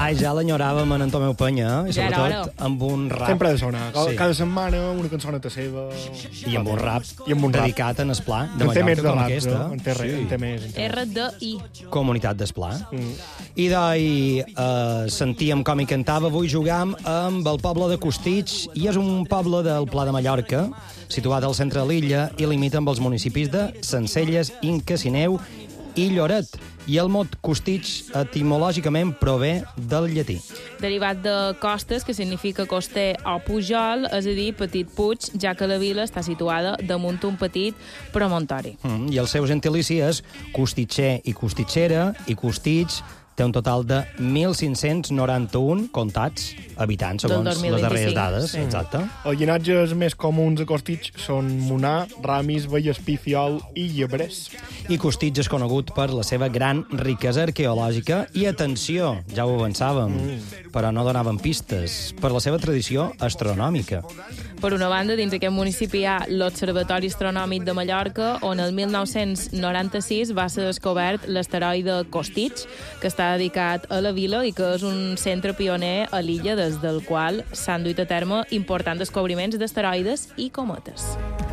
Ai, ja l'enyoràvem en Tomeu Penya, i Ja era sobretot amb un rap. Sempre ha de sonar. Sí. Cada setmana una cançoneta seva. I amb un rap I amb un rap. dedicat en Esplà, de En té més Mallorca, de com rap, aquesta. no? En té res, en té més. En té més. RDI. Comunitat d'Esplà. I sentíem com hi cantava. Avui jugam amb el poble de Costitx, i és un poble del Pla de Mallorca, situat al centre de l'illa, i limita amb els municipis de Sencelles, Inca, Sineu i Lloret. I el mot Costitx etimològicament prové del llatí. Derivat de costes, que significa coster o pujol, és a dir, petit puig, ja que la vila està situada damunt un petit promontori. I el seu gentilici és costitxer i costitxera, i Costitx té un total de 1.591 comptats habitants, segons Del 2025, les darreres dades. sí. Exacte. Els llinatges més comuns a Costitx són Monà, Ramis, Vallespí, Fiol i Llebrers. I Costitx és conegut per la seva gran riquesa arqueològica i, atenció, ja ho avançàvem, però no donaven pistes, per la seva tradició astronòmica. Per una banda, dins aquest municipi hi ha l'Observatori Astronòmic de Mallorca, on el 1996 va ser descobert l'asteroide Costitx, que està dedicat a la vila i que és un centre pioner a l'illa des del qual s'han duit a terme importants descobriments d'asteroides i cometes.